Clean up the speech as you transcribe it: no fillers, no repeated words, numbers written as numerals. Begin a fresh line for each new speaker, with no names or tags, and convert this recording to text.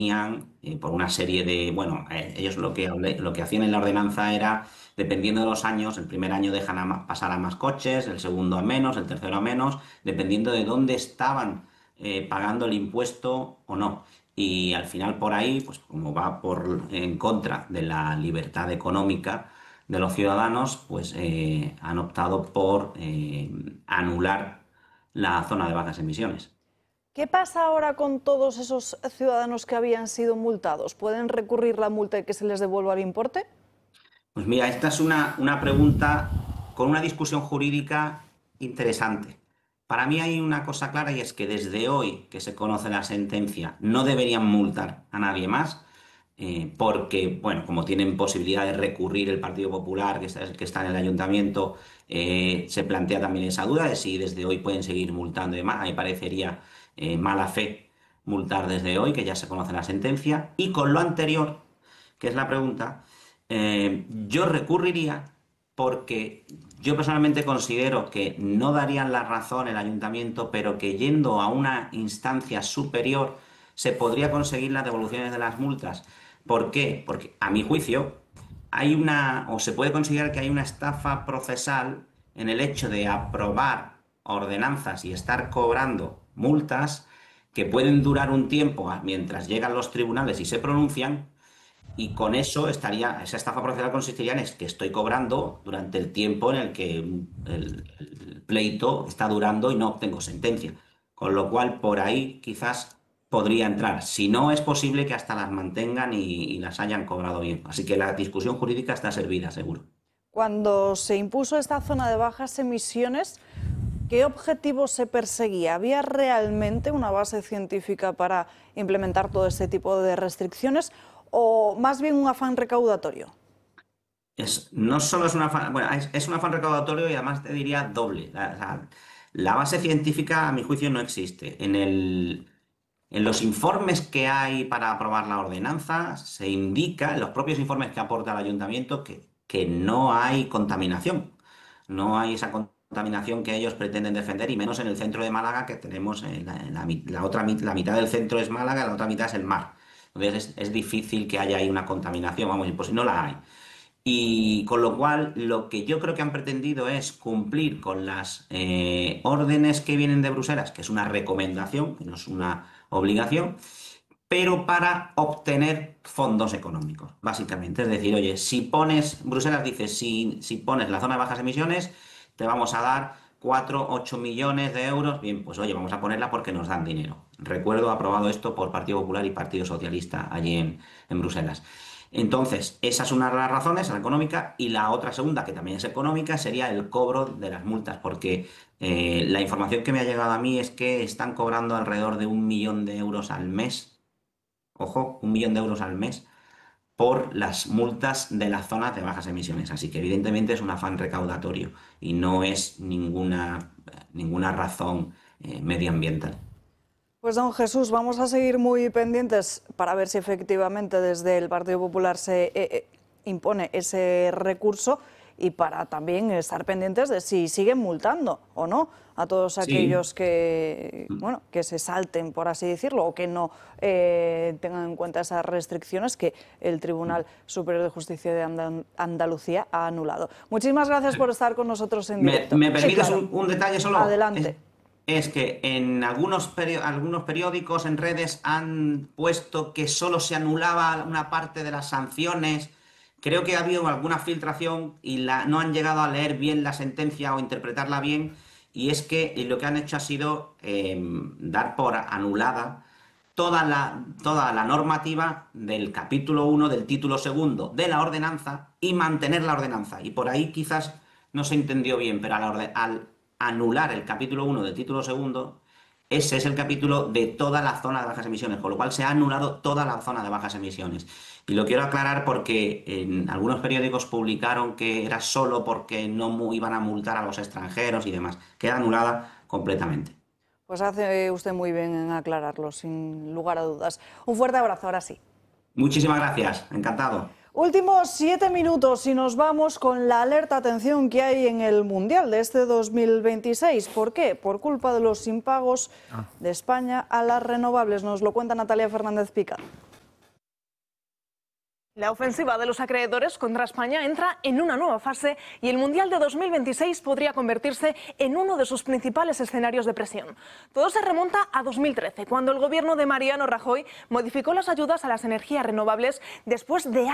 por una serie de, bueno, ellos lo que hacían en la ordenanza era, dependiendo de los años, el primer año dejan pasar a más coches, el segundo a menos, el tercero a menos, dependiendo de dónde estaban pagando el impuesto o no. Y al final por ahí, pues como va en contra de la libertad económica de los ciudadanos, pues han optado por anular la zona de bajas emisiones.
¿Qué pasa ahora con todos esos ciudadanos que habían sido multados? ¿Pueden recurrir la multa y que se les devuelva el importe?
Pues mira, esta es una pregunta con una discusión jurídica interesante. Para mí hay una cosa clara y es que desde hoy que se conoce la sentencia no deberían multar a nadie más porque, bueno, como tienen posibilidad de recurrir el Partido Popular que está en el ayuntamiento, se plantea también esa duda de si desde hoy pueden seguir multando y demás. A mí parecería mala fe multar desde hoy, que ya se conoce la sentencia. Y con lo anterior, que es la pregunta, yo recurriría porque yo personalmente considero que no darían la razón el ayuntamiento, pero que yendo a una instancia superior se podría conseguir las devoluciones de las multas. ¿Por qué? Porque a mi juicio o se puede considerar que hay una estafa procesal en el hecho de aprobar ordenanzas y estar cobrando multas que pueden durar un tiempo mientras llegan los tribunales y se pronuncian, y con eso esa estafa procesal consistiría en que estoy cobrando durante el tiempo en el que el pleito está durando y no obtengo sentencia. Con lo cual, por ahí quizás podría entrar. Si no, es posible que hasta las mantengan y las hayan cobrado bien. Así que la discusión jurídica está servida, seguro.
Cuando se impuso esta zona de bajas emisiones, ¿qué objetivo se perseguía? ¿Había realmente una base científica para implementar todo este tipo de restricciones o más bien un afán recaudatorio?
No solo es un afán, bueno, es un afán recaudatorio y además te diría doble. La base científica, a mi juicio, no existe. En los informes que hay para aprobar la ordenanza, se indica, en los propios informes que aporta el ayuntamiento, que no hay contaminación. No hay esa contaminación que ellos pretenden defender, y menos en el centro de Málaga, que tenemos la mitad del centro es Málaga, la otra mitad es el mar. Entonces es difícil que haya ahí una contaminación, vamos, pues no la hay. Y con lo cual, lo que yo creo que han pretendido es cumplir con las órdenes que vienen de Bruselas, que es una recomendación, que no es una obligación, pero para obtener fondos económicos, básicamente. Es decir, oye, Bruselas dice, si pones la zona de bajas emisiones, te vamos a dar 4, 8 millones de euros. Bien, pues oye, vamos a ponerla porque nos dan dinero. Recuerdo aprobado esto por Partido Popular y Partido Socialista allí en Bruselas. Entonces, esa es una de las razones, la económica, y la otra segunda, que también es económica, sería el cobro de las multas, porque la información que me ha llegado a mí es que están cobrando alrededor de 1 millón de euros al mes, ojo, 1 millón de euros al mes, por las multas de las zonas de bajas emisiones. Así que evidentemente es un afán recaudatorio y no es ninguna razón medioambiental.
Pues don Jesús, vamos a seguir muy pendientes para ver si efectivamente desde el Partido Popular se impone ese recurso y para también estar pendientes de si siguen multando o no a todos
Sí.
aquellos que, bueno, que se salten, por así decirlo, o que no tengan en cuenta esas restricciones que el Tribunal Superior de Justicia de Andalucía ha anulado. Muchísimas gracias por estar con nosotros en directo.
¿Me
Sí,
permites
claro.
un detalle solo?
Adelante.
Es que en algunos periódicos, en redes, han puesto que solo se anulaba una parte de las sanciones. Creo que ha habido alguna filtración y no han llegado a leer bien la sentencia o interpretarla bien. Y es que lo que han hecho ha sido dar por anulada toda la normativa del capítulo 1 del título segundo de la ordenanza y mantener la ordenanza. Y por ahí quizás no se entendió bien, pero al anular el capítulo 1 del título segundo, ese es el capítulo de toda la zona de bajas emisiones, con lo cual se ha anulado toda la zona de bajas emisiones. Y lo quiero aclarar porque en algunos periódicos publicaron que era solo porque no iban a multar a los extranjeros y demás. Queda anulada completamente.
Pues hace usted muy bien en aclararlo, sin lugar a dudas. Un fuerte abrazo, ahora sí.
Muchísimas gracias, encantado.
Últimos 7 minutos y nos vamos con la alerta atención que hay en el Mundial de este 2026. ¿Por qué? Por culpa de los impagos de España a las renovables. Nos lo cuenta Natalia Fernández Pica.
La ofensiva de los acreedores contra España entra en una nueva fase y el Mundial de 2026 podría convertirse en uno de sus principales escenarios de presión. Todo se remonta a 2013, cuando el gobierno de Mariano Rajoy modificó las ayudas a las energías renovables después de